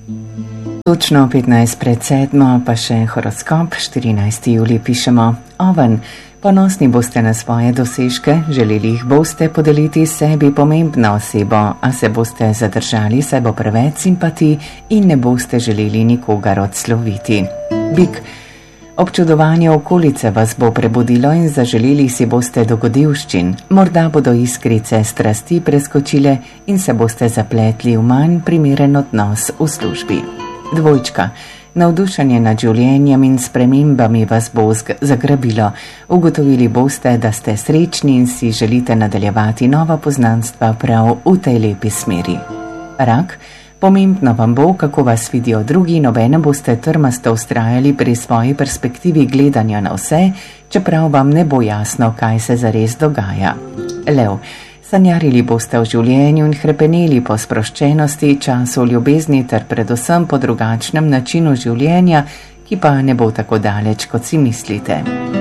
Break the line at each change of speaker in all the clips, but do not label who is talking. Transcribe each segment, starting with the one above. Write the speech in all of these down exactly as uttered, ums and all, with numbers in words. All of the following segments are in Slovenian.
Točno petnajst pred sedmo, pa še horoskop, štirinajsti julij pišemo: Oven, ponosni boste na svoje dosežke, želeli jih boste podeliti sebi pomembno osebo, a se boste zadržali, saj bo preveč simpatij in ne boste želeli nikogar odsloviti. Bik, občudovanje okolice vas bo prebudilo in zaželeli si boste dogodivščin, morda bodo iskrice strasti preskočile in se boste zapletli v manj primeren odnos v službi. Dvojčka, navdušenje nad življenjem in spremembami vas bo zagrabilo. Ugotovili boste, da ste srečni in si želite nadaljevati nova poznanstva prav v tej lepi smeri. Rak, pomembno vam bo, kako vas vidijo drugi, nobene boste trmasto vztrajali pri svoji perspektivi gledanja na vse, čeprav vam ne bo jasno, kaj se zares dogaja. Lev, sanjarili boste o življenju in hrepeneli po sproščenosti, času ljubezni ter predvsem po drugačnem načinu življenja, ki pa ne bo tako daleč, kot si mislite.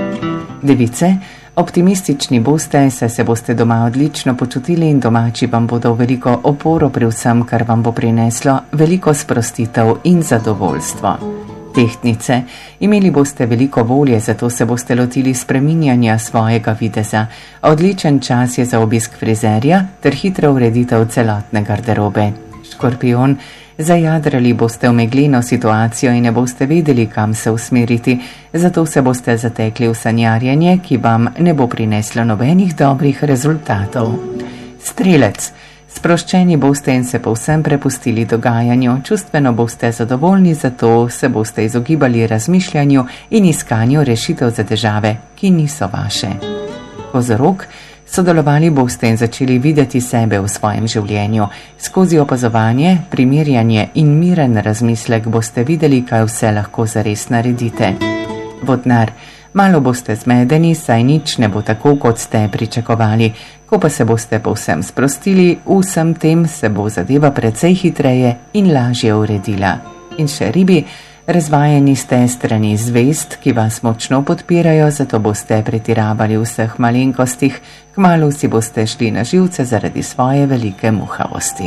Device, optimistični boste, saj se boste doma odlično počutili in domači vam bodo veliko oporo pri vsem, kar vam bo prineslo veliko sprostitev in zadovoljstvo. Tehtnice, imeli boste veliko volje, zato se boste lotili spreminjanja svojega videza. Odličen čas je za obisk frizerja ter hitro ureditev celotne garderobe. Škorpion, zajadrali boste v megleno situacijo in ne boste vedeli, kam se usmeriti, zato se boste zatekli v sanjarjenje, ki vam ne bo prineslo nobenih dobrih rezultatov. Strelec, sproščeni boste in se povsem prepustili dogajanju, čustveno boste zadovoljni, zato se boste izogibali razmišljanju in iskanju rešitev za težave, ki niso vaše. Kozorog, sodelovali boste in začeli videti sebe v svojem življenju. Skozi opazovanje, primerjanje in miren razmislek boste videli, kaj vse lahko zares naredite. Vodnar, malo boste zmedeni, saj nič ne bo tako, kot ste pričakovali. Ko pa se boste povsem sprostili, vsem tem se bo zadeva precej hitreje in lažje uredila. In še ribi, razvajeni ste strani zvezd, ki vas močno podpirajo, zato boste pretiravali v vseh malenkostih, kmalu si boste šli na živce zaradi svoje velike muhavosti.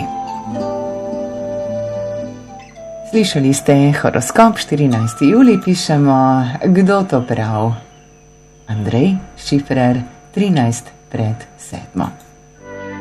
Slišali ste horoskop, štirinajsti julij pišemo: Kdo to prav? Andrej Šifrer, trinajst pred sedmo.